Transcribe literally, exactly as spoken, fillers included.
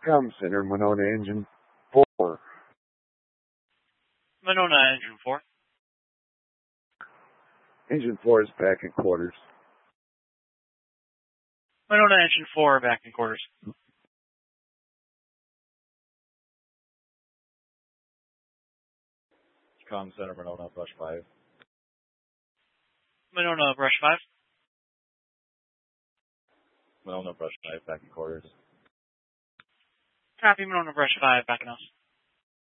Com Center, Monona Engine four. Monona Engine four. Engine four is back in quarters. Monona Engine four, back in quarters. Com Center, Monona, Brush five. Monona, Brush five. Monona, Brush five, back in quarters. Copy, Monona, Brush five, back in house.